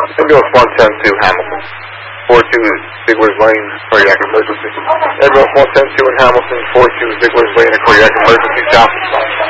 Ambulance 110 to Hamilton. 42 Ziegler's Lane, cardiac emergency. Ambulance 110 to in Hamilton, 42 Ziegler's Lane, a cardiac emergency, south.